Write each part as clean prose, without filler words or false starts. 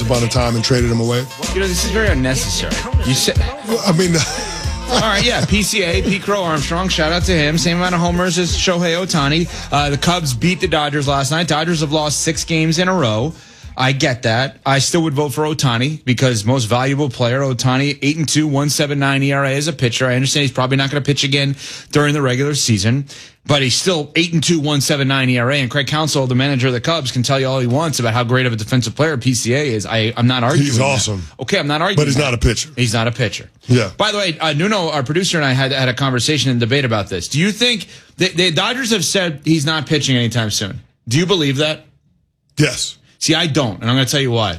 upon a time and traded him away. This is very unnecessary. You said, I mean, all right, yeah, PCA, Pete Crow Armstrong, shout out to him. Same amount of homers as Shohei Ohtani. The Cubs beat the Dodgers last night. Dodgers have lost 6 games in a row. I get that. I still would vote for Ohtani because most valuable player, Ohtani, 8-2, 1.79 ERA as a pitcher. I understand he's probably not going to pitch again during the regular season, but he's still 8-2, 1.79 ERA. And Craig Counsell, the manager of the Cubs, can tell you all he wants about how great of a defensive player PCA is. I'm not arguing. He's awesome. That. Okay, I'm not arguing. But he's not a pitcher. He's not a pitcher. Yeah. By the way, Nuno, our producer, and I had a conversation and debate about this. Do you think the Dodgers have said he's not pitching anytime soon? Do you believe that? Yes. See, I don't, and I'm going to tell you why.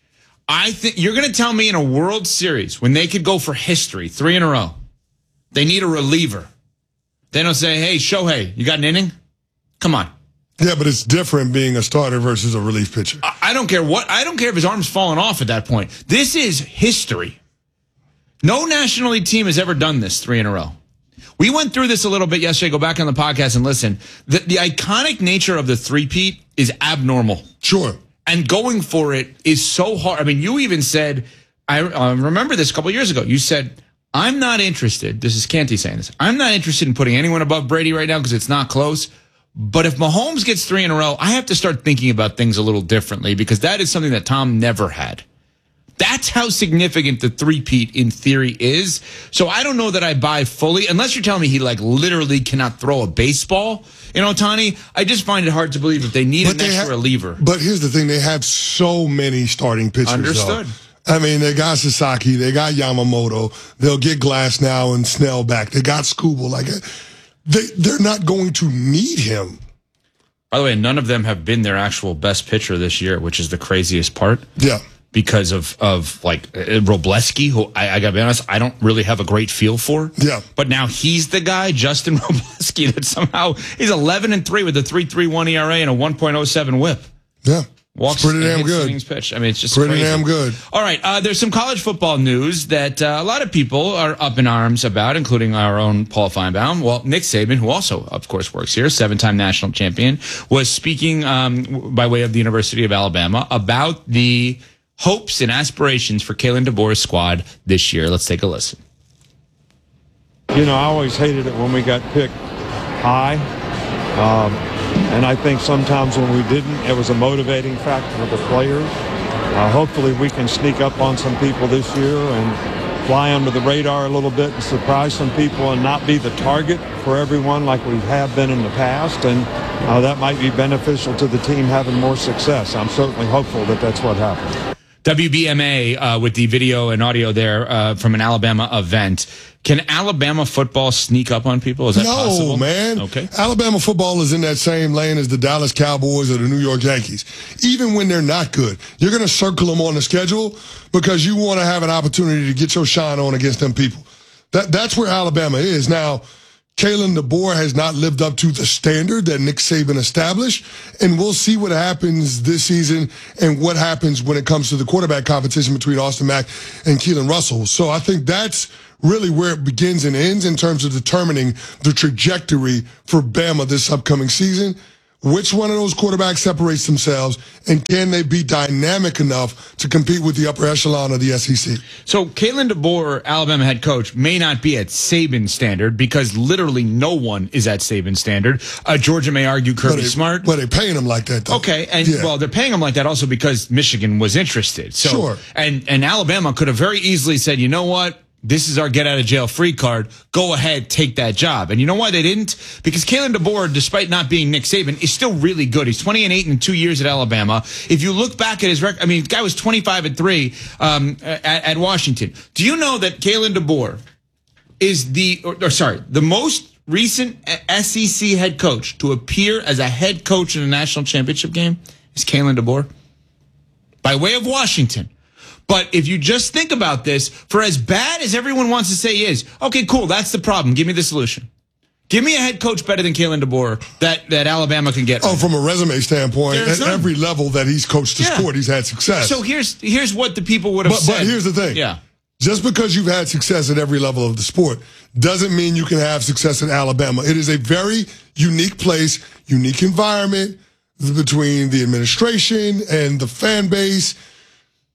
I think you're going to tell me in a World Series when they could go for history 3 in a row, they need a reliever. They don't say, "Hey, Shohei, you got an inning? Come on." Yeah, but it's different being a starter versus a relief pitcher. I don't care what. I don't care if his arm's falling off at that point. This is history. No National League team has ever done this 3 in a row. We went through this a little bit yesterday. Go back on the podcast and listen. The iconic nature of the three-peat is abnormal. Sure. And going for it is so hard. I mean, you even said, I remember this a couple of years ago. You said, I'm not interested. This is Canty saying this. I'm not interested in putting anyone above Brady right now because it's not close. But if Mahomes gets 3 in a row, I have to start thinking about things a little differently because that is something that Tom never had. That's how significant the three-peat in theory is. So I don't know that I buy fully, unless you're telling me he literally cannot throw a baseball in Ohtani. I just find it hard to believe that they need an extra reliever. But here's the thing. They have so many starting pitchers. Understood. Though. I mean, they got Sasaki. They got Yamamoto. They'll get Glass now and Snell back. They got Skubal. They're not going to need him. By the way, none of them have been their actual best pitcher this year, which is the craziest part. Yeah. Because of Robleski, who I gotta be honest, I don't really have a great feel for. Yeah. But now he's the guy, Justin Robleski, that somehow he's 11-3 with a 3.31 ERA and a 1.07 WHIP. Yeah. Walks pretty damn good. Pitch. I mean, it's just pretty crazy. Damn good. All right, there's some college football news that a lot of people are up in arms about, including our own Paul Feinbaum. Well, Nick Saban, who also, of course, works here, 7-time national champion, was speaking by way of the University of Alabama about the hopes and aspirations for Kalen DeBoer's squad this year. Let's take a listen. I always hated it when we got picked high. And I think sometimes when we didn't, it was a motivating factor for the players. Hopefully we can sneak up on some people this year and fly under the radar a little bit and surprise some people and not be the target for everyone like we have been in the past. And that might be beneficial to the team having more success. I'm certainly hopeful that that's what happens. WBMA with the video and audio there from an Alabama event. Can Alabama football sneak up on people? Is that possible? No, man. Okay. Alabama football is in that same lane as the Dallas Cowboys or the New York Yankees. Even when they're not good, you're going to circle them on the schedule because you want to have an opportunity to get your shine on against them people. That's where Alabama is. Now, Kalen DeBoer has not lived up to the standard that Nick Saban established, and we'll see what happens this season and what happens when it comes to the quarterback competition between Austin Mack and Keelan Russell. So I think that's really where it begins and ends in terms of determining the trajectory for Bama this upcoming season. Which one of those quarterbacks separates themselves, and can they be dynamic enough to compete with the upper echelon of the SEC? So Kalen DeBoer, Alabama head coach, may not be at Saban standard because literally no one is at Saban standard. Georgia may argue Kirby Smart. But they're paying him like that, though. Okay, and well, they're paying him like that also because Michigan was interested. So, sure. And Alabama could have very easily said, you know what? This is our get-out-of-jail-free card. Go ahead, take that job. And you know why they didn't? Because Kalen DeBoer, despite not being Nick Saban, is still really good. He's 20-8 in 2 years at Alabama. If you look back at his record, I mean, the guy was 25-3 at Washington. Do you know that Kalen DeBoer is the most recent SEC head coach to appear as a head coach in a national championship game is Kalen DeBoer by way of Washington. But if you just think about this, for as bad as everyone wants to say he is, okay, cool, that's the problem. Give me the solution. Give me a head coach better than Kalen DeBoer that Alabama can get. Oh, from a resume standpoint, at every level that he's coached the sport, he's had success. So here's what the people would have said. But here's the thing. Yeah. Just because you've had success at every level of the sport doesn't mean you can have success in Alabama. It is a very unique place, unique environment between the administration and the fan base.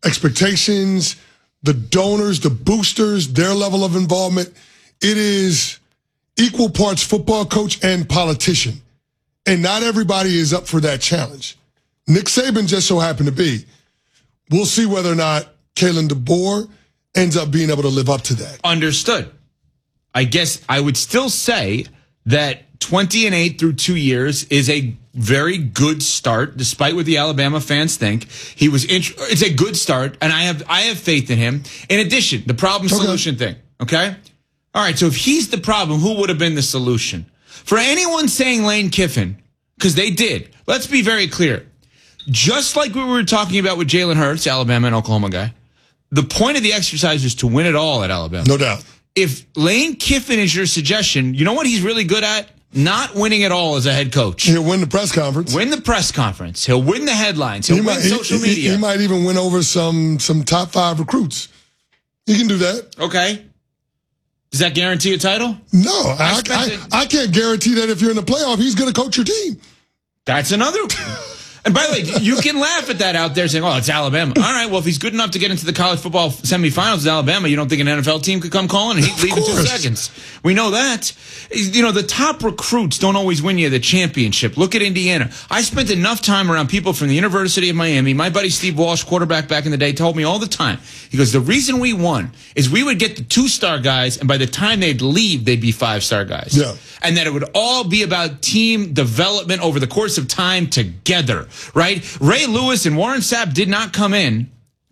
expectations, the donors, the boosters, their level of involvement. It is equal parts football coach and politician. And not everybody is up for that challenge. Nick Saban just so happened to be. We'll see whether or not Kalen DeBoer ends up being able to live up to that. Understood. I guess I would still say that 20-8 through 2 years is a very good start, despite what the Alabama fans think. It's a good start, and I have faith in him. In addition, the problem-solution thing, okay? All right, so if he's the problem, who would have been the solution? For anyone saying Lane Kiffin, because they did, let's be very clear. Just like we were talking about with Jalen Hurts, Alabama and Oklahoma guy, the point of the exercise is to win it all at Alabama. No doubt. If Lane Kiffin is your suggestion, you know what he's really good at? Not winning it all as a head coach. He'll win the press conference. Win the press conference. He'll win the headlines. He'll win social media. He might even win over some top 5 recruits. He can do that. Okay. Does that guarantee a title? No. I can't guarantee that if you're in the playoff, he's going to coach your team. That's another. And by the way, you can laugh at that out there saying, oh, it's Alabama. All right, well, if he's good enough to get into the college football semifinals in Alabama, you don't think an NFL team could come calling and he'd leave in 2 seconds? We know that. You know, the top recruits don't always win you the championship. Look at Indiana. I spent enough time around people from the University of Miami. My buddy Steve Walsh, quarterback back in the day, told me all the time. He goes, the reason we won is we would get the 2-star guys, and by the time they'd leave, they'd be 5-star guys. Yeah. And that it would all be about team development over the course of time together, right? Ray Lewis and Warren Sapp did not come in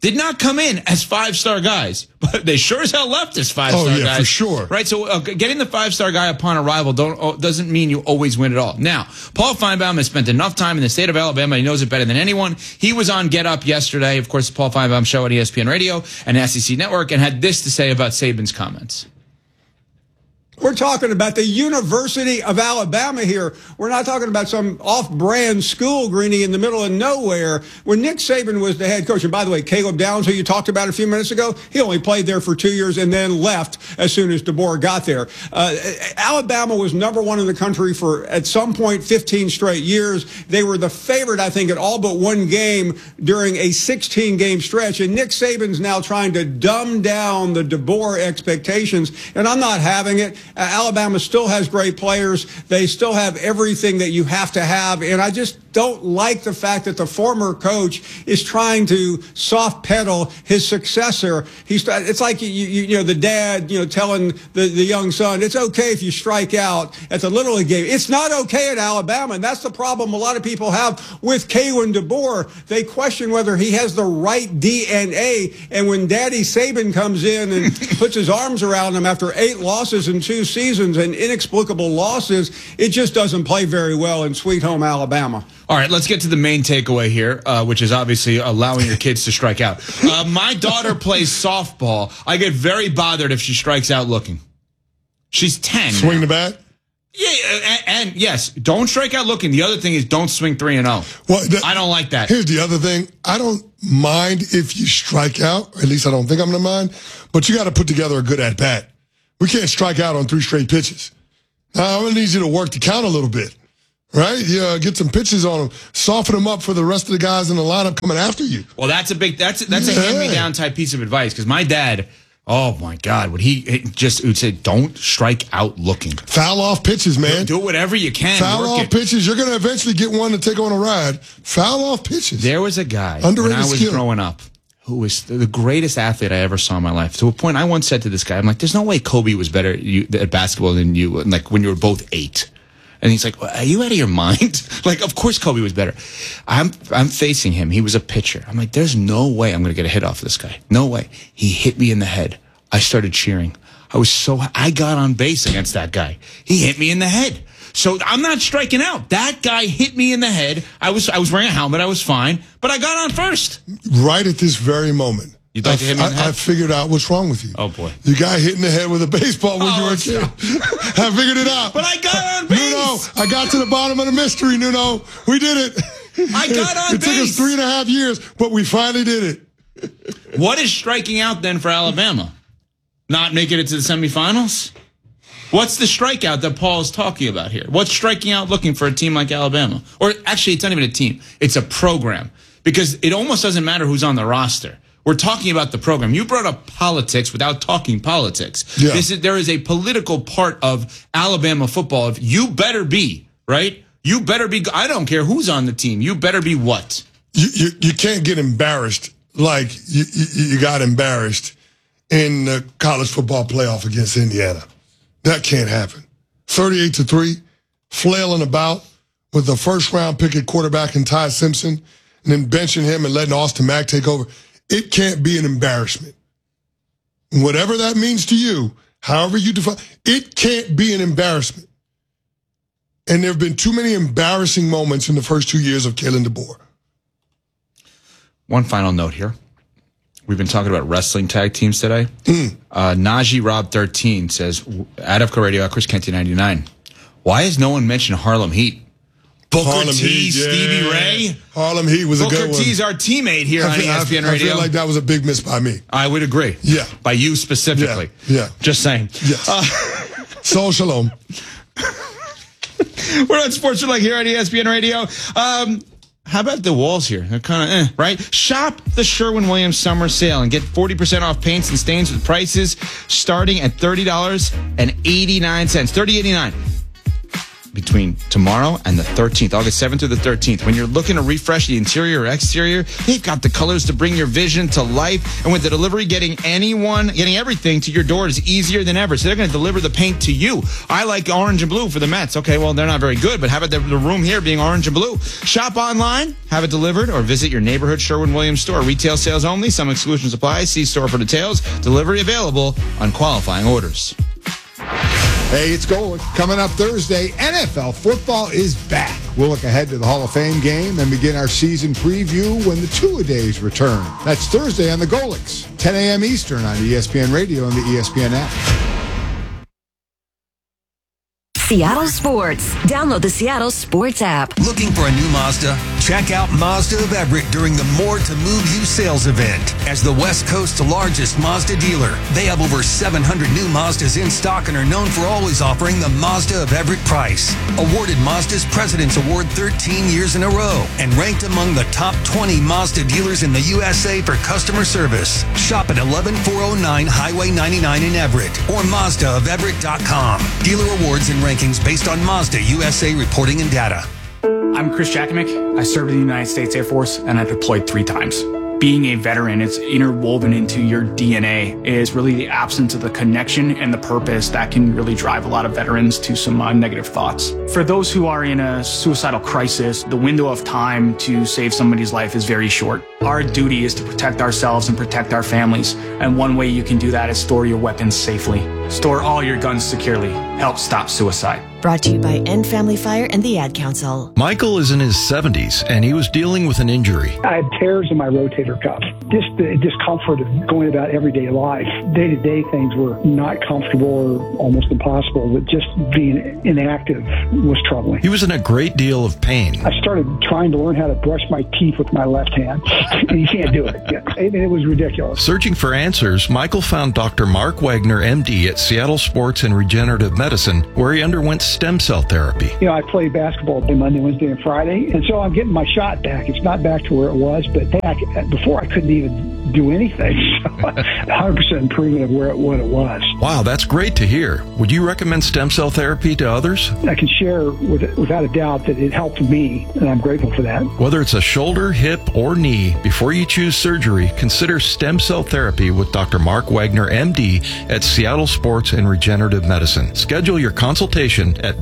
as 5-star guys, but they sure as hell left as 5-star guys. Oh, yeah, for sure. Right, so getting the 5-star guy upon arrival doesn't mean you always win it all. Now, Paul Feinbaum has spent enough time in the state of Alabama. He knows it better than anyone. He was on Get Up yesterday, of course, the Paul Feinbaum Show on ESPN Radio and SEC Network, and had this to say about Saban's comments. We're talking about the University of Alabama here. We're not talking about some off-brand school, Greeny, in the middle of nowhere. When Nick Saban was the head coach, and by the way, Caleb Downs, who you talked about a few minutes ago, he only played there for 2 years and then left as soon as DeBoer got there. Alabama was number 1 in the country for, at some point, 15 straight years. They were the favorite, I think, at all but one game during a 16-game stretch. And Nick Saban's now trying to dumb down the DeBoer expectations, and I'm not having it. Alabama still has great players. They still have everything that you have to have. And I just don't like the fact that the former coach is trying to soft pedal his successor. It's like, you know, the dad, telling the young son, it's okay if you strike out at the Little League game. It's not okay at Alabama. And that's the problem a lot of people have with Kalen DeBoer. They question whether he has the right DNA. And when Daddy Saban comes in and puts his arms around him after 8 losses in 2 seasons and inexplicable losses, it just doesn't play very well in Sweet Home Alabama. All right, let's get to the main takeaway here, which is obviously allowing your kids to strike out. My daughter plays softball. I get very bothered if she strikes out looking. She's 10. Swing the bat? Yeah, and yes, don't strike out looking. The other thing is don't swing 3-0. Well, I don't like that. Here's the other thing. I don't mind if you strike out, or at least I don't think I'm going to mind, but you got to put together a good at-bat. We can't strike out on 3 straight pitches. I'm going to need you to work the count a little bit, right? Yeah, get some pitches on them, soften them up for the rest of the guys in the lineup coming after you. Well, that's a hand-me-down type piece of advice, because my dad, oh my God, would say, don't strike out looking. Foul off pitches, man. Do whatever you can. Foul off pitches. You're going to eventually get one to take on a ride. Foul off pitches. There was a guy when I was growing up who was the greatest athlete I ever saw in my life. To a point, I once said to this guy, I'm like, there's no way Kobe was better at basketball than you, like when you were both 8. And he's like, well, are you out of your mind? Like, of course Kobe was better. I'm facing him. He was a pitcher. I'm like, there's no way I'm going to get a hit off this guy. No way. He hit me in the head. I started cheering. I got on base against that guy. He hit me in the head. So I'm not striking out. That guy hit me in the head. I was wearing a helmet. I was fine. But I got on first. Right at this very moment. You'd like to hit me in the head? I figured out what's wrong with you. Oh, boy. You got hit in the head with a baseball when you were a kid. I figured it out. But I got on base. Nuno, I got to the bottom of the mystery, Nuno. We did it. I got on base. It took us 3.5 years, but we finally did it. What is striking out then for Alabama? Not making it to the semifinals? What's the strikeout that Paul is talking about here? What's striking out looking for a team like Alabama? Or actually, it's not even a team. It's a program. Because it almost doesn't matter who's on the roster. We're talking about the program. You brought up politics without talking politics. Yeah. There is a political part of Alabama football. If you better be, right? You better be. I don't care who's on the team. You better be what? You can't get embarrassed like you got embarrassed in the college football playoff against Indiana. That can't happen. 38-3, flailing about with the first-round pick at quarterback in Ty Simpson, and then benching him and letting Austin Mack take over. It can't be an embarrassment. Whatever that means to you, however you define, it can't be an embarrassment. And there have been too many embarrassing moments in the first 2 years of Kalen DeBoer. One final note here. We've been talking about wrestling tag teams today. Najee Rob 13 says, at FCO Radio, at Chris Kenty 99, why has no one mentioned Harlem Heat? Booker T, Stevie Ray. Harlem Heat was a good one. Booker T's our teammate here on ESPN Radio. I feel like that was a big miss by me. I would agree. Yeah. By you specifically. Yeah. Just saying. Yes. So shalom. We're on Sports Like here on ESPN Radio. How about the walls here? They're kind of right? Shop the Sherwin-Williams summer sale and get 40% off paints and stains with prices starting at $30.89. $30.89. Between tomorrow and the 13th, August 7th through the 13th. When you're looking to refresh the interior or exterior, they've got the colors to bring your vision to life. And with the delivery, getting everything to your door is easier than ever. So they're going to deliver the paint to you. I like orange and blue for the Mets. Okay, well, they're not very good, but how about the room here being orange and blue? Shop online, have it delivered, or visit your neighborhood Sherwin-Williams store. Retail sales only. Some exclusions apply. See store for details. Delivery available on qualifying orders. Hey, it's going. Coming up Thursday, NFL football is back. We'll look ahead to the Hall of Fame game and begin our season preview when the two-a-days return. That's Thursday on the Golics, 10 a.m. Eastern on ESPN Radio and the ESPN app. Seattle Sports. Download the Seattle Sports app. Looking for a new Mazda? Check out Mazda of Everett during the More to Move You sales event. As the West Coast's largest Mazda dealer, they have over 700 new Mazdas in stock and are known for always offering the Mazda of Everett price. Awarded Mazda's President's Award 13 years in a row and ranked among the top 20 Mazda dealers in the USA for customer service. Shop at 11409 Highway 99 in Everett or MazdaofEverett.com. Dealer awards and rankings based on Mazda USA reporting and data. I'm Chris Jakimick. I served in the United States Air Force and I deployed 3 times. Being a veteran, it's interwoven into your DNA. It is really the absence of the connection and the purpose that can really drive a lot of veterans to some negative thoughts. For those who are in a suicidal crisis, the window of time to save somebody's life is very short. Our duty is to protect ourselves and protect our families. And one way you can do that is store your weapons safely. Store all your guns securely. Help stop suicide. Brought to you by End Family Fire and the Ad Council. Michael is in his 70s, and he was dealing with an injury. I had tears in my rotator cuff. Just the discomfort of going about everyday life. Day-to-day things were not comfortable or almost impossible, but just being inactive was troubling. He was in a great deal of pain. I started trying to learn how to brush my teeth with my left hand, and you can't do it. I mean, it was ridiculous. Searching for answers, Michael found Dr. Mark Wagner, MD, at Seattle Sports and Regenerative Medicine, where he underwent stem cell therapy. You know, I play basketball Monday, Wednesday, and Friday, and so I'm getting my shot back. It's not back to where it was, but before I couldn't even do anything. So 100% improvement of what it was. Wow, that's great to hear. Would you recommend stem cell therapy to others? I can share without a doubt that it helped me, and I'm grateful for that. Whether it's a shoulder, hip, or knee, before you choose surgery, consider stem cell therapy with Dr. Mark Wagner, MD, at Seattle Sports and Regenerative Medicine. Schedule your consultation at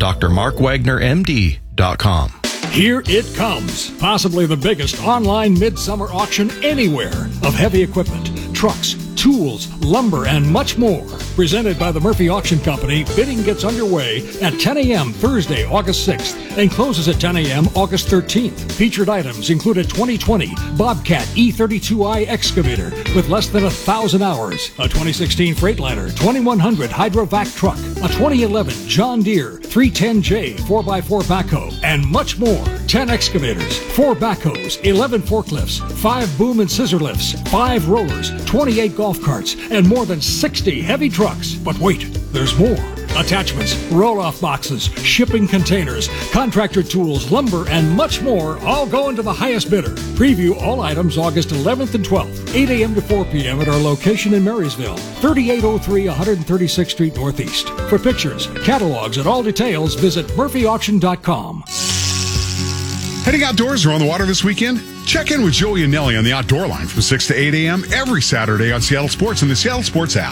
drmarkwagnermd.com. Here it comes, possibly the biggest online midsummer auction anywhere of heavy equipment, trucks, tools, lumber, and much more. Presented by the Murphy Auction Company, bidding gets underway at 10 a.m. Thursday, August 6th, and closes at 10 a.m. August 13th. Featured items include a 2020 Bobcat E32i excavator with less than 1,000 hours, a 2016 Freightliner 2100 Hydrovac truck, a 2011 John Deere 310J 4x4 backhoe, and much more. 10 excavators, 4 backhoes, 11 forklifts, 5 boom and scissor lifts, 5 rollers, 28 golf carts, and more than 60 heavy trucks. But wait, there's more. attachments, roll-off boxes, shipping containers, contractor tools, lumber, and much more all go into the highest bidder. Preview all items August 11th and 12th, 8 a.m. to 4 p.m. at our location in Marysville, 3803 136th Street Northeast. For pictures, catalogs, and all details, visit murphyauction.com. Heading outdoors or on the water this weekend? Check in with Joey and Nelly on the Outdoor Line from 6 to 8 a.m. every Saturday on Seattle Sports and the Seattle Sports app.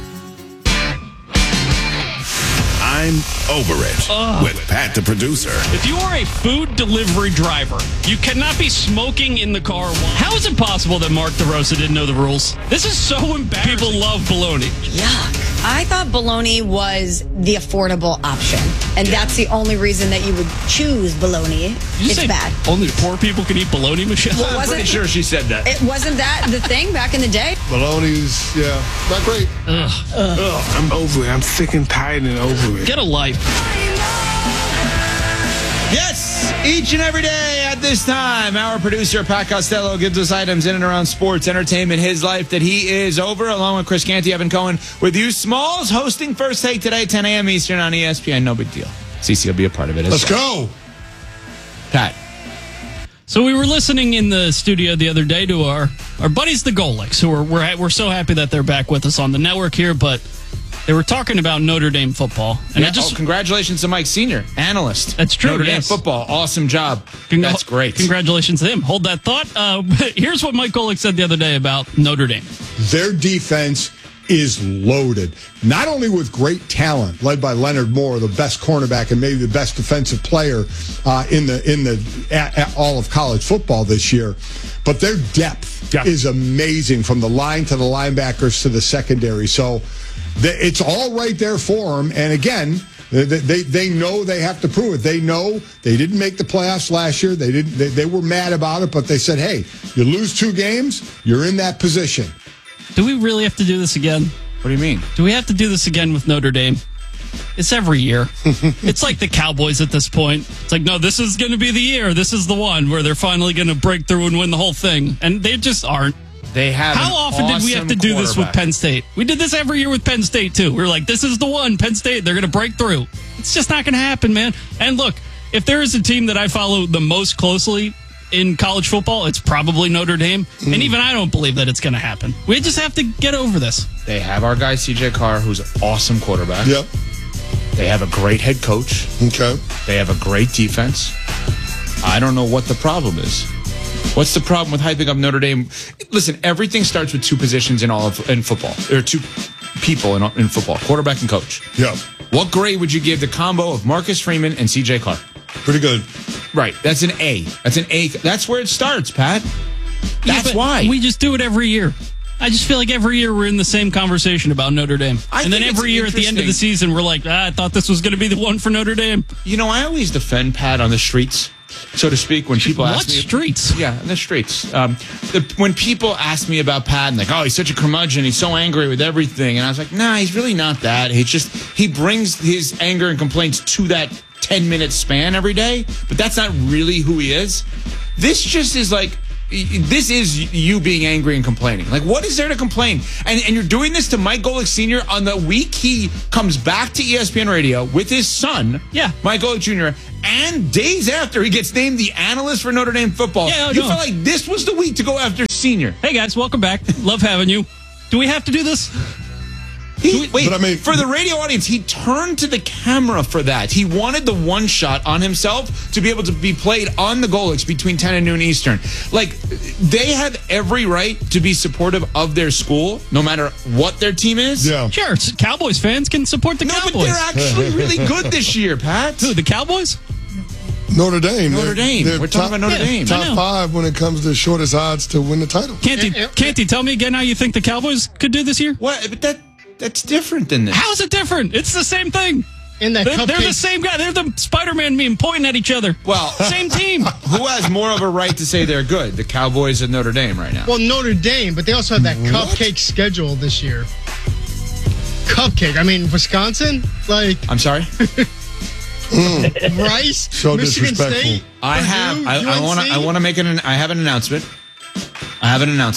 I'm over it with Pat the producer. If you are a food delivery driver, you cannot be smoking in the car. How is it possible that Mark DeRosa didn't know the rules? This is so embarrassing. People love bologna. Yuck. I thought bologna was the affordable option, and that's the only reason that you would choose bologna. It's bad. Only poor people can eat bologna, Michelle? Well, I'm pretty sure she said that. It wasn't that the thing back in the day? Bologna's, not great. I'm over it. I'm sick and tired and over it. Get a life. Yes, each and every day at this time, our producer, Pat Costello, gives us items in and around sports, entertainment, his life that he is over, along with Chris Canty, Evan Cohen, with you, Smalls, hosting First Take today, 10 a.m. Eastern on ESPN. No big deal. CC will be a part of it. Let's go. Pat. So we were listening in the studio the other day to our buddies, the Golics, who we're so happy that they're back with us on the network here, but they were talking about Notre Dame football. And congratulations to Mike Senior, analyst. That's true. Notre Dame football. Awesome job. That's great. Congratulations to him. Hold that thought. Here's what Mike Golick said the other day about Notre Dame. Their defense is loaded, not only with great talent, led by Leonard Moore, the best cornerback and maybe the best defensive player in all of college football this year, but their depth is amazing from the line to the linebackers to the secondary. So it's all right there for them. And again, they know they have to prove it. They know they didn't make the playoffs last year. They were mad about it, but they said, hey, you lose 2 games, you're in that position. Do we really have to do this again? What do you mean? Do we have to do this again with Notre Dame? It's every year. It's like the Cowboys at this point. It's like, no, this is going to be the year. This is the one where they're finally going to break through and win the whole thing. And they just aren't. They have. How often did we have to do this with Penn State? We did this every year with Penn State, too. We were like, this is the one. Penn State, they're going to break through. It's just not going to happen, man. And look, if there is a team that I follow the most closely in college football, it's probably Notre Dame. And even I don't believe that it's going to happen. We just have to get over this. They have our guy, CJ Carr, who's an awesome quarterback. Yep. They have a great head coach. Okay. They have a great defense. I don't know what the problem is. What's the problem with hyping up Notre Dame? Listen, everything starts with 2 positions in football. There are 2 people in football, quarterback and coach. Yeah. What grade would you give the combo of Marcus Freeman and CJ Carr? Pretty good. Right. That's an A. That's an A. That's where it starts, Pat. That's why. We just do it every year. I just feel like every year we're in the same conversation about Notre Dame. And then every year at the end of the season, we're like, I thought this was going to be the one for Notre Dame. You know, I always defend Pat on the streets, so to speak, when people ask me. What streets? Yeah, in the streets. When people ask me about Pat and like, oh, he's such a curmudgeon, he's so angry with everything. And I was like, nah, he's really not that. He brings his anger and complaints to that 10-minute span every day, but that's not really who he is. This just is like, this is you being angry and complaining. Like, what is there to complain? And you're doing this to Mike Golick Sr. on the week he comes back to ESPN Radio with his son, Mike Golick Jr., and days after he gets named the analyst for Notre Dame football. You felt like this was the week to go after Senior. Hey, guys, welcome back. Love having you. Do we have to do this? For the radio audience, he turned to the camera for that. He wanted the one shot on himself to be able to be played on the Golics between 10 and noon Eastern. Like, they have every right to be supportive of their school, no matter what their team is. Yeah. Sure, Cowboys fans can support the Cowboys. No, but they're actually really good this year, Pat. Who, the Cowboys? Notre Dame. We're talking about Notre Dame. Top 5 when it comes to shortest odds to win the title. Can't you tell me again how you think the Cowboys could do this year? What? But that's different than this. How is it different? It's the same thing. In that they're the same guy. They're the Spider-Man meme pointing at each other. Well, same team. Who has more of a right to say they're good? The Cowboys and Notre Dame right now. Well, Notre Dame, but they also have that cupcake schedule this year. Cupcake. I mean, Wisconsin? Like, I'm sorry? Rice? So Michigan disrespectful. State? I want to make I have an announcement.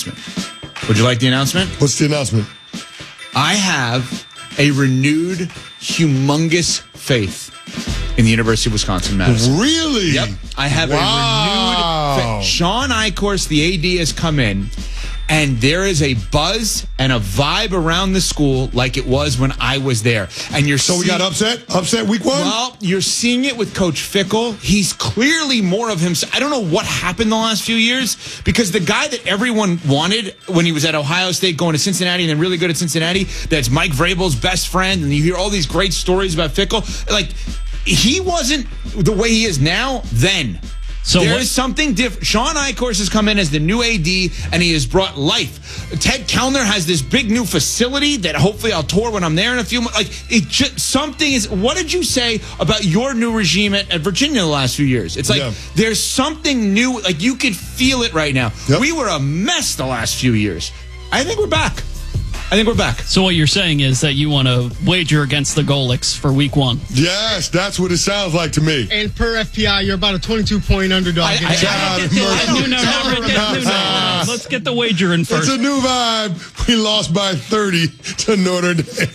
Would you like the announcement? What's the announcement? I have a renewed humongous faith in the University of Wisconsin-Madison. Really? Yep. I have a renewed faith. Sean Eichhorst, the AD, has come in, and there is a buzz and a vibe around the school like it was when I was there. And we got upset week 1? Well, you're seeing it with Coach Fickell. He's clearly more of himself. I don't know what happened the last few years, because the guy that everyone wanted when he was at Ohio State, going to Cincinnati, and then really good at Cincinnati, that's Mike Vrabel's best friend, and you hear all these great stories about Fickell. Like, he wasn't the way he is now then. So there is something different. Sean Eichhorst has come in as the new AD, and he has brought life. Ted Kellner has this big new facility that hopefully I'll tour when I'm there in a few months. Like, it just, something is. What did you say about your new regime at Virginia the last few years? It's like there's something new. Like, you could feel it right now. Yep. We were a mess the last few years. I think we're back. So what you're saying is that you want to wager against the Golics for week 1. Yes, that's what it sounds like to me. And per FPI, you're about a 22-point underdog. Let's get the wager in first. It's a new vibe. We lost by 30 to Notre Dame.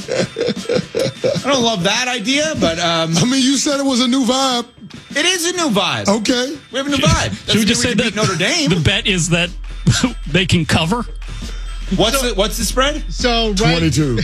I don't love that idea, but I mean, you said it was a new vibe. It is a new vibe. Okay, we have a new vibe. Should we just say that Notre Dame? The bet is that they can cover? What's the spread? So 22.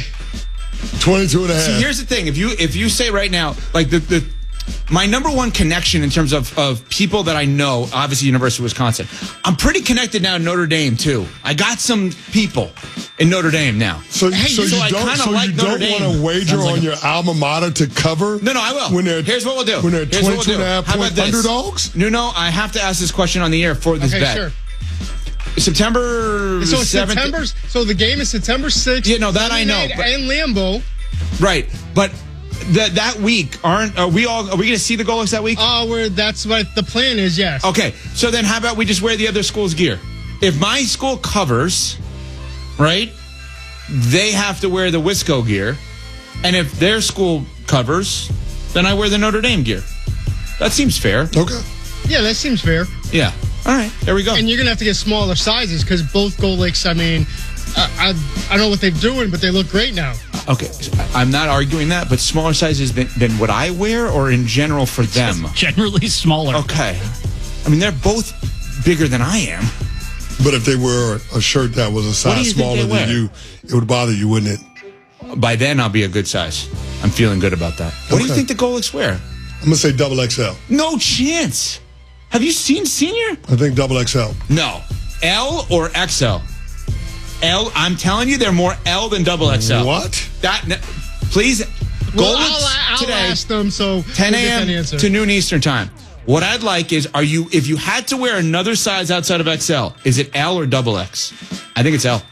22 and a half. See, here's the thing. If you say right now, like my number one connection in terms of people that I know, obviously University of Wisconsin, I'm pretty connected now to Notre Dame too. I got some people in Notre Dame now. So you don't want to wager on your alma mater to cover? No, I will. Here's what we'll do. When they're 22 and a half point underdogs? No, I have to ask this question on the air for this bet. Sure. September 7th. So the game is September 6th. Yeah, no, that I know. And Lambeau. Right, but that week, are we going to see the Golics that week? That's what the plan is, yes. Okay, so then how about we just wear the other school's gear? If my school covers, right, they have to wear the Wisco gear. And if their school covers, then I wear the Notre Dame gear. That seems fair. Okay. Yeah, that seems fair. Yeah. All right, there we go. And you're going to have to get smaller sizes because both Golics, I mean, I don't know what they're doing, but they look great now. Okay, I'm not arguing that, but smaller sizes than what I wear or in general for them? Just generally smaller. Okay. I mean, they're both bigger than I am. But if they wear a shirt that was a size smaller than you, it would bother you, wouldn't it? By then, I'll be a good size. I'm feeling good about that. What do you think the Golics wear? I'm going to say double XL. No chance. Have you seen Senior? I think double XL. No. L or XL? L, I'm telling you, they're more L than double XL. What? Please, well, I'll today, ask them, so 10 a.m. to noon Eastern time. What I'd like is, if you had to wear another size outside of XL, is it L or double X? I think it's L.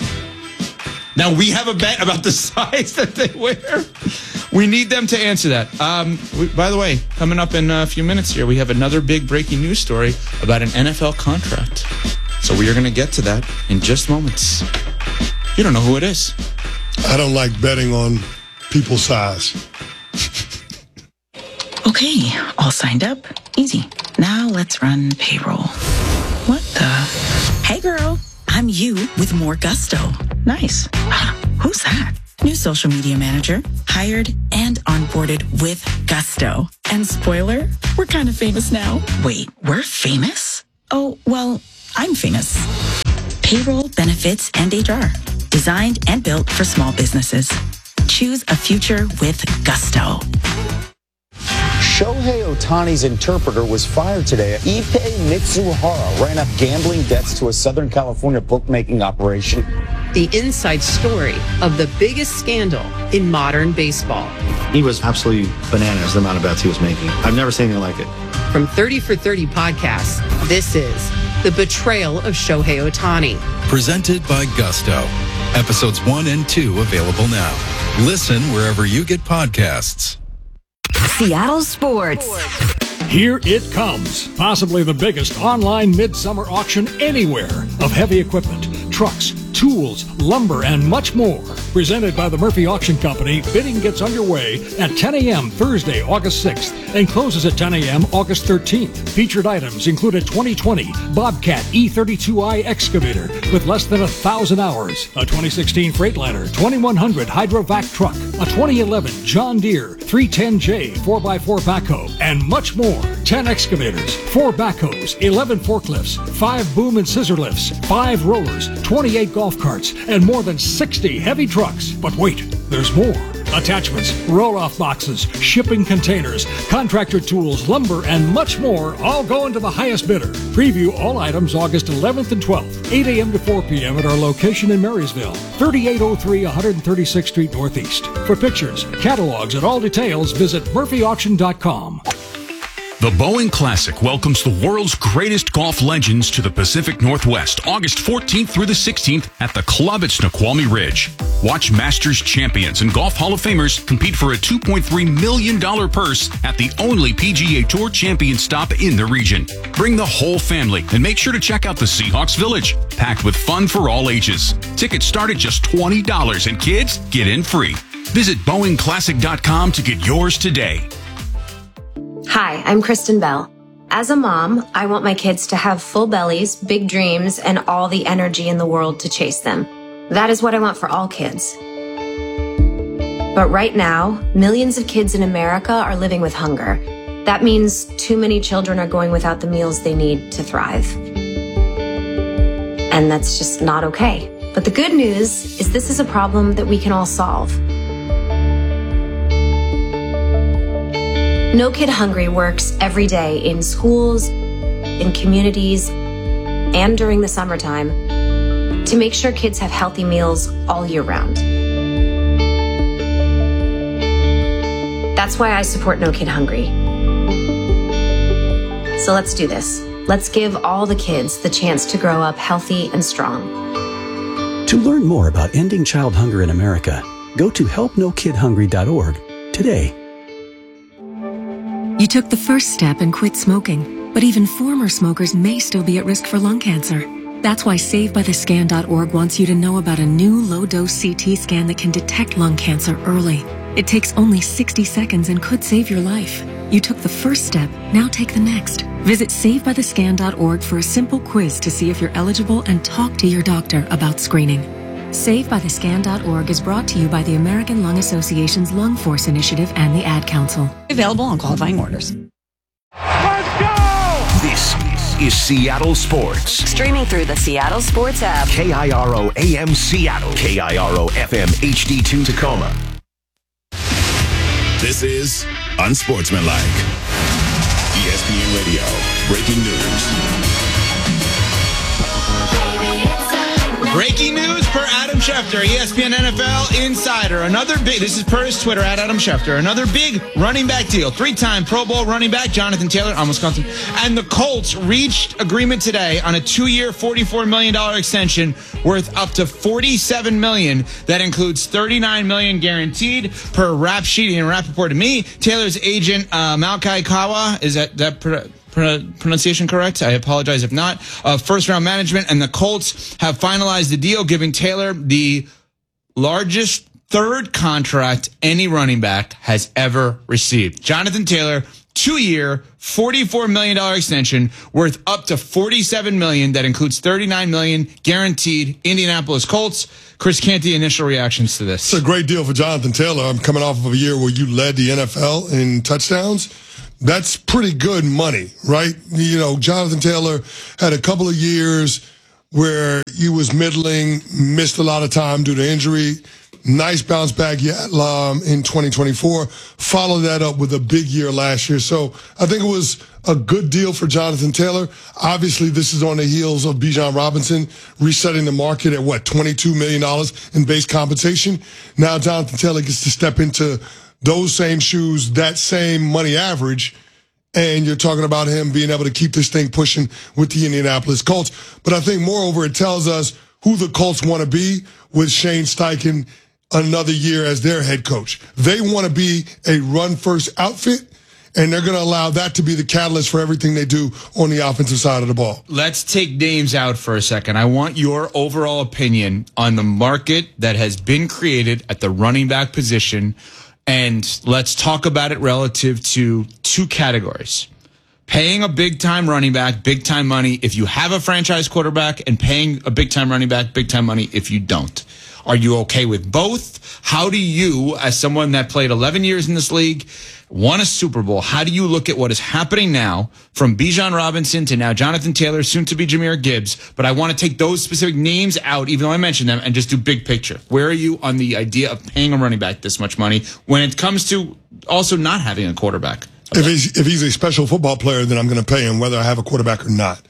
Now, we have a bet about the size that they wear. We need them to answer that. By the way, coming up in a few minutes here, we have another big breaking news story about an NFL contract. So we are going to get to that in just moments. You don't know who it is. I don't like betting on people's size. Okay, all signed up. Easy. Now let's run payroll. What the? Hey, girl. I'm you with more gusto. Nice. Who's that? New social media manager, hired and onboarded with gusto. And spoiler, we're kind of famous now. Wait, we're famous? Oh, well, I'm famous. Payroll, benefits, and HR. Designed and built for small businesses. Choose a future with gusto. Shohei Ohtani's interpreter was fired today. Ippei Mitsuhara ran up gambling debts to a Southern California bookmaking operation. The inside story of the biggest scandal in modern baseball. He was absolutely bananas, the amount of bets he was making. I've never seen anything like it. From 30 for 30 podcasts, this is The Betrayal of Shohei Ohtani. Presented by Gusto. Episodes 1 and 2 available now. Listen wherever you get podcasts. Seattle Sports. Here it comes. Possibly the biggest online midsummer auction anywhere of heavy equipment, trucks, tools, lumber, and much more. Presented by the Murphy Auction Company, bidding gets underway at 10 a.m. Thursday, August 6th, and closes at 10 a.m. August 13th. Featured items include a 2020 Bobcat E32i excavator with less than 1,000 hours, a 2016 Freightliner 2100 Hydrovac truck, a 2011 John Deere 310J 4x4 backhoe, and much more. 10 excavators, 4 backhoes, 11 forklifts, 5 boom and scissor lifts, 5 rollers, 28 golf carts, and more than 60 heavy trucks. But wait, there's more. Attachments, roll-off boxes, shipping containers, contractor tools, lumber, and much more all go into the highest bidder. Preview all items August 11th and 12th, 8 a.m. to 4 p.m. at our location in Marysville, 3803 136th Street Northeast. For pictures, catalogs, and all details, visit murphyauction.com. The Boeing Classic welcomes the world's greatest golf legends to the Pacific Northwest, August 14th through the 16th at the club at Snoqualmie Ridge. Watch Masters champions and Golf Hall of Famers compete for a $2.3 million purse at the only PGA Tour champion stop in the region. Bring the whole family and make sure to check out the Seahawks Village, packed with fun for all ages. Tickets start at just $20 and kids get in free. Visit BoeingClassic.com to get yours today. Hi, I'm Kristen Bell. As a mom, I want my kids to have full bellies, big dreams, and all the energy in the world to chase them. That is what I want for all kids. But right now, millions of kids in America are living with hunger. That means too many children are going without the meals they need to thrive. And that's just not okay. But the good news is this is a problem that we can all solve. No Kid Hungry works every day in schools, in communities, and during the summertime to make sure kids have healthy meals all year round. That's why I support No Kid Hungry. So let's do this. Let's give all the kids the chance to grow up healthy and strong. To learn more about ending child hunger in America, go to helpnokidhungry.org today. You took the first step and quit smoking, but even former smokers may still be at risk for lung cancer. That's why SaveByTheScan.org wants you to know about a new low-dose CT scan that can detect lung cancer early. It takes only 60 seconds and could save your life. You took the first step, now take the next. Visit SaveByTheScan.org for a simple quiz to see if you're eligible and talk to your doctor about screening. SaveByTheScan.org is brought to you by the American Lung Association's Lung Force Initiative and the Ad Council. Available on qualifying orders. This is Seattle Sports. Streaming through the Seattle Sports app. KIRO AM Seattle. KIRO FM HD2 Tacoma. This is Unsportsmanlike. ESPN Radio. Breaking news. Breaking news per Adam Schefter, ESPN NFL Insider. This is per his Twitter, at Adam Schefter. Another big running back deal. 3-time Pro Bowl running back Jonathan Taylor on Wisconsin. And the Colts reached agreement today on a 2-year, $44 million extension worth up to $47 million. That includes $39 million guaranteed per Rap Sheet and Rappaport to me. Taylor's agent, Malachi Kawa, is that pronunciation correct? I apologize if not. First round management and the Colts have finalized the deal, giving Taylor the largest third contract any running back has ever received. Jonathan Taylor, 2-year, $44 million extension worth up to $47 million. That includes $39 million guaranteed. Indianapolis Colts. Chris Canty, initial reactions to this. It's a great deal for Jonathan Taylor. I'm coming off of a year where you led the NFL in touchdowns. That's pretty good money, right? You know, Jonathan Taylor had a couple of years where he was middling, missed a lot of time due to injury. Nice bounce back in 2024. Followed that up with a big year last year. So I think it was a good deal for Jonathan Taylor. Obviously, this is on the heels of Bijan Robinson resetting the market at, $22 million in base compensation. Now Jonathan Taylor gets to step into those same shoes, that same money average, and you're talking about him being able to keep this thing pushing with the Indianapolis Colts. But I think, moreover, it tells us who the Colts want to be with Shane Steichen another year as their head coach. They want to be a run-first outfit, and they're going to allow that to be the catalyst for everything they do on the offensive side of the ball. Let's take names out for a second. I want your overall opinion on the market that has been created at the running back position, and let's talk about it relative to two categories. Paying a big-time running back, big-time money if you have a franchise quarterback, and paying a big-time running back, big-time money if you don't. Are you okay with both? How do you, as someone that played 11 years in this league, won a Super Bowl, how do you look at what is happening now from Bijan Robinson to now Jonathan Taylor, soon to be Jahmyr Gibbs? But I want to take those specific names out, even though I mentioned them, and just do big picture. Where are you on the idea of paying a running back this much money when it comes to also not having a quarterback? If he's a special football player, then I'm going to pay him whether I have a quarterback or not.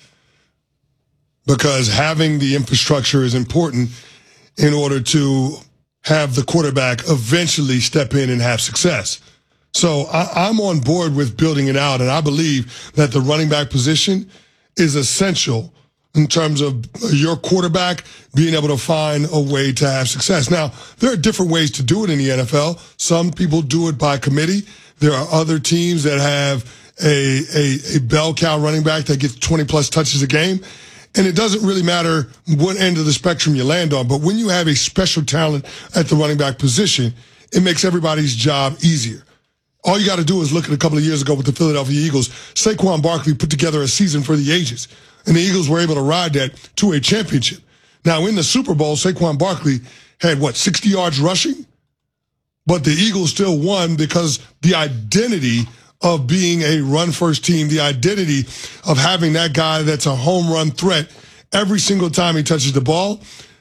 Because having the infrastructure is important in order to have the quarterback eventually step in and have success. So I'm on board with building it out, and I believe that the running back position is essential in terms of your quarterback being able to find a way to have success. Now, there are different ways to do it in the NFL. Some people do it by committee. There are other teams that have a bell cow running back that gets 20-plus touches a game. And it doesn't really matter what end of the spectrum you land on. But when you have a special talent at the running back position, it makes everybody's job easier. All you got to do is look at a couple of years ago with the Philadelphia Eagles. Saquon Barkley put together a season for the ages, and the Eagles were able to ride that to a championship. Now, in the Super Bowl, Saquon Barkley had, 60 yards rushing? But the Eagles still won because the identity of being a run-first team, the identity of having that guy that's a home run threat every single time he touches the ball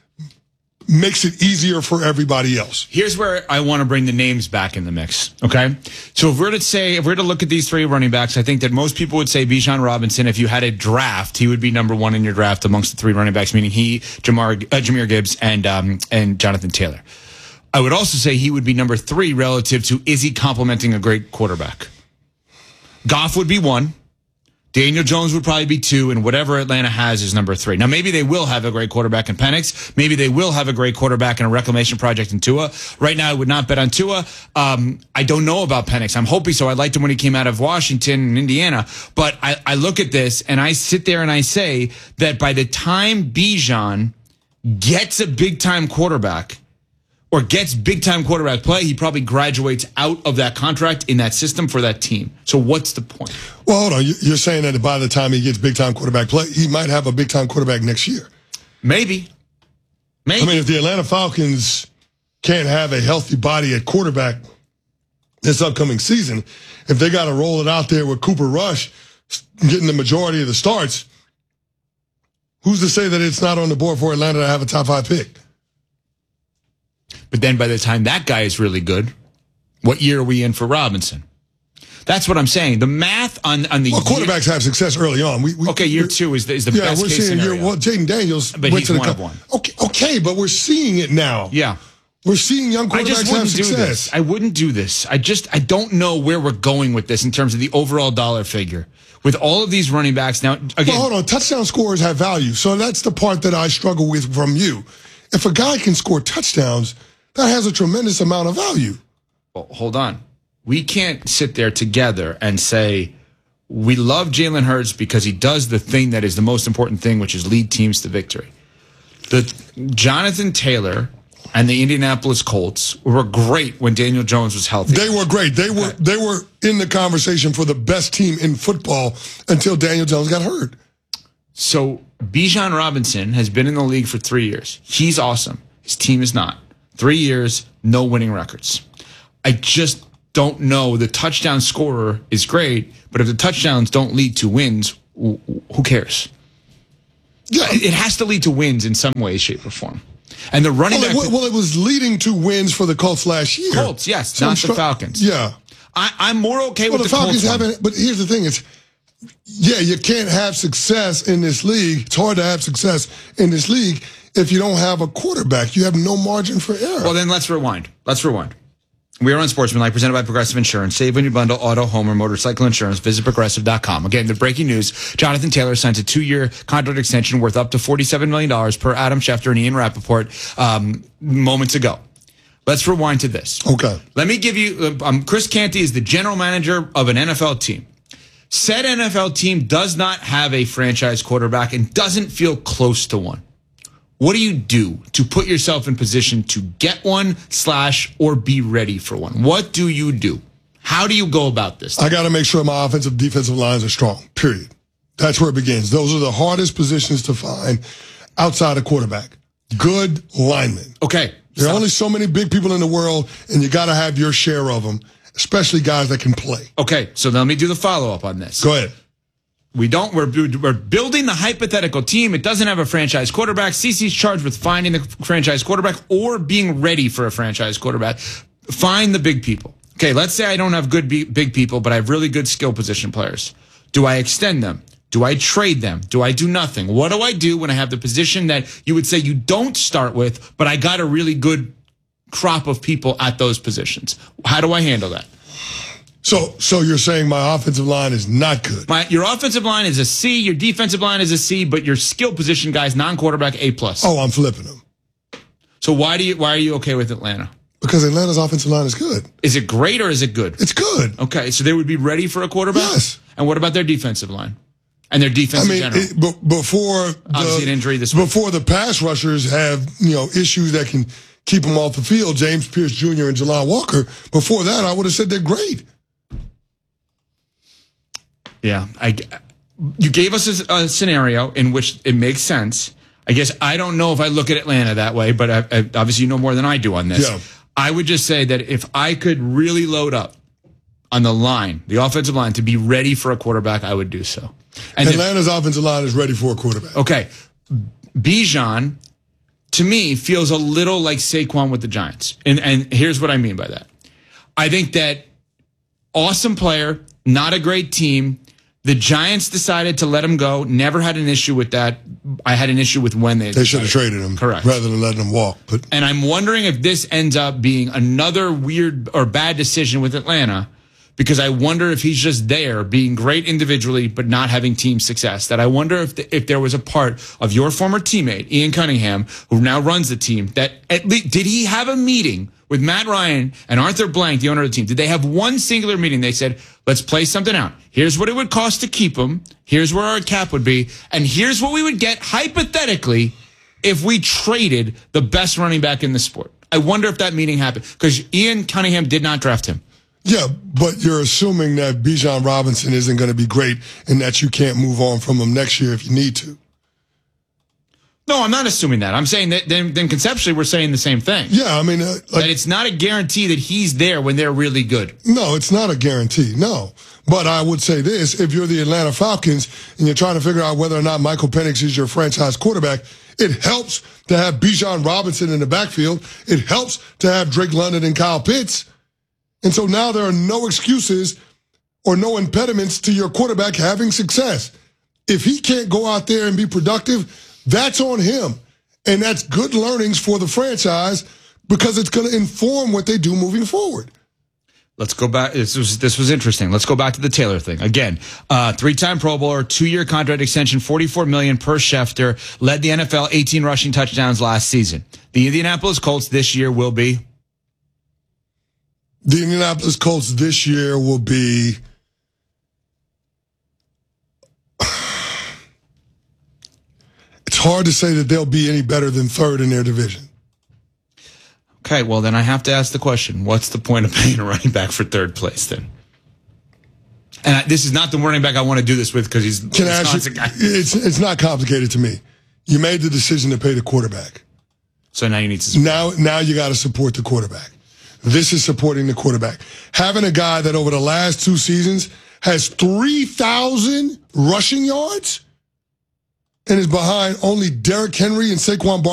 makes it easier for everybody else. Here's where I want to bring the names back in the mix, okay? So if we're to look at these three running backs, I think that most people would say Bijan Robinson. If you had a draft, he would be number one in your draft amongst the three running backs, meaning he, Jahmyr Gibbs, and Jonathan Taylor. I would also say he would be number three relative to is he complementing a great quarterback? Goff would be one. Daniel Jones would probably be two, and whatever Atlanta has is number three. Now, maybe they will have a great quarterback in Penix. Maybe they will have a great quarterback in a reclamation project in Tua. Right now, I would not bet on Tua. I don't know about Penix. I'm hoping so. I liked him when he came out of Washington and Indiana. But I look at this, and I sit there and I say that by the time Bijan gets a big-time quarterback, or gets big-time quarterback play, he probably graduates out of that contract in that system for that team. So what's the point? Well, hold on. You're saying that by the time he gets big-time quarterback play, he might have a big-time quarterback next year. Maybe. I mean, if the Atlanta Falcons can't have a healthy body at quarterback this upcoming season, if they got to roll it out there with Cooper Rush getting the majority of the starts, who's to say that it's not on the board for Atlanta to have a top-5 pick? But then by the time that guy is really good, what year are we in for Robinson? That's what I'm saying. The math on the quarterbacks have success early on. Year two is the best case scenario. Jaden Daniels but went he's one of one. Okay, but we're seeing it now. Yeah. We're seeing young quarterbacks have success. I wouldn't do this. I don't know where we're going with this in terms of the overall dollar figure. With all of these running backs now, again. Well, hold on. Touchdown scorers have value. So that's the part that I struggle with from you. If a guy can score touchdowns, that has a tremendous amount of value. Well, hold on. We can't sit there together and say we love Jalen Hurts because he does the thing that is the most important thing, which is lead teams to victory. The Jonathan Taylor and the Indianapolis Colts were great when Daniel Jones was healthy. They were great. They were in the conversation for the best team in football until Daniel Jones got hurt. So Bijan Robinson has been in the league for 3 years. He's awesome. His team is not. 3 years, no winning records. I just don't know. The touchdown scorer is great, but if the touchdowns don't lead to wins, who cares? Yeah. It has to lead to wins in some way, shape, or form. And the running back... Well, it was leading to wins for the Colts last year. Colts, yes, not the Falcons. Yeah. I'm more okay with the Falcons Colts. But here's the thing. You can't have success in this league. It's hard to have success in this league if you don't have a quarterback. You have no margin for error. Well, then let's rewind. We are on Sportsmanlike, presented by Progressive Insurance. Save when you bundle auto, home, or motorcycle insurance. Visit Progressive.com. Again, the breaking news, Jonathan Taylor signs a 2-year contract extension worth up to $47 million per Adam Schefter and Ian Rappaport moments ago. Let's rewind to this. Okay. Let me give you, Chris Canty is the general manager of an NFL team. Said NFL team does not have a franchise quarterback and doesn't feel close to one. What do you do to put yourself in position to get one / or be ready for one? What do you do? How do you go about this? I got to make sure my offensive, defensive lines are strong, period. That's where it begins. Those are the hardest positions to find outside of quarterback. Good linemen. Okay. There are only so many big people in the world, and you got to have your share of them, especially guys that can play. Okay, so let me do the follow-up on this. Go ahead. We're building the hypothetical team. It doesn't have a franchise quarterback. CC's charged with finding the franchise quarterback or being ready for a franchise quarterback. Find the big people. Okay, let's say I don't have good big people, but I have really good skill position players. Do I extend them? Do I trade them? Do I do nothing? What do I do when I have the position that you would say you don't start with, but I got a really good crop of people at those positions? How do I handle that? So you're saying my offensive line is not good? Your offensive line is a C, your defensive line is a C, but your skill position guys, non-quarterback, A+. Oh, I'm flipping them. So why are you okay with Atlanta? Because Atlanta's offensive line is good. Is it great or is it good? It's good. Okay, so they would be ready for a quarterback? Yes. And what about their defensive line? And their defense in general? Before obviously an injury this week. Before the pass rushers have, issues that can keep them off the field, James Pierce Jr. and Jelon Walker, before that, I would have said they're great. Yeah. You gave us a scenario in which it makes sense. I guess I don't know if I look at Atlanta that way, but obviously you know more than I do on this. Yeah. I would just say that if I could really load up on the line, the offensive line, to be ready for a quarterback, I would do so. And Atlanta's offensive line is ready for a quarterback. Okay. Bijan, to me, feels a little like Saquon with the Giants. And here's what I mean by that. I think that awesome player, not a great team. The Giants decided to let him go. Never had an issue with that. I had an issue with when they should have traded him. Correct. Rather than letting him walk. And I'm wondering if this ends up being another weird or bad decision with Atlanta, because I wonder if he's just there being great individually but not having team success. That I wonder if there was a part of your former teammate, Ian Cunningham, who now runs the team, that at least did he have a meeting with Matt Ryan and Arthur Blank, the owner of the team? Did they have one singular meeting? They said, let's play something out. Here's what it would cost to keep him. Here's where our cap would be. And here's what we would get hypothetically if we traded the best running back in the sport. I wonder if that meeting happened, because Ian Cunningham did not draft him. Yeah, but you're assuming that Bijan Robinson isn't going to be great and that you can't move on from him next year if you need to. No, I'm not assuming that. I'm saying that then conceptually we're saying the same thing. Yeah, I mean... that it's not a guarantee that he's there when they're really good. No, it's not a guarantee, no. But I would say this, if you're the Atlanta Falcons and you're trying to figure out whether or not Michael Penix is your franchise quarterback, it helps to have Bijan Robinson in the backfield. It helps to have Drake London and Kyle Pitts. And so now there are no excuses or no impediments to your quarterback having success. If he can't go out there and be productive, that's on him. And that's good learnings for the franchise because it's going to inform what they do moving forward. Let's go back. This was interesting. Let's go back to the Taylor thing. Again, 3-time Pro Bowler, 2-year contract extension, $44 million per Schefter, led the NFL 18 rushing touchdowns last season. The Indianapolis Colts this year will be... The Indianapolis Colts this year will be... It's hard to say that they'll be any better than third in their division. Okay, well, then I have to ask the question, what's the point of paying a running back for third place then? And this is not the running back I want to do this with because he's a Wisconsin guy. It's not complicated to me. You made the decision to pay the quarterback. So now you need to support. Now you got to support the quarterback. This is supporting the quarterback. Having a guy that over the last 2 seasons has 3,000 rushing yards and is behind only Derrick Henry and Saquon Barkley